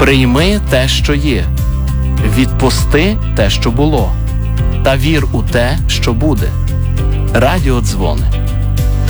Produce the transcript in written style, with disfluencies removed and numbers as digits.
Прийми те, що є, відпусти те, що було, та вір у те, що буде. Радіодзвони.